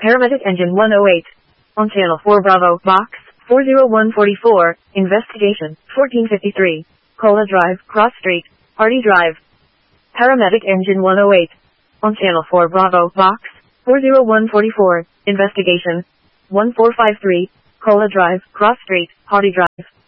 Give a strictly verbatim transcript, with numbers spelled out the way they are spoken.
Paramedic Engine one oh eight. On Channel four Bravo, Box four oh one forty-four, Investigation, fourteen fifty-three. Cola Drive, Cross Street, Hardy Drive. Paramedic Engine one oh eight. On Channel four Bravo, Box four oh one forty-four, Investigation, one four five three. Cola Drive, Cross Street, Hardy Drive.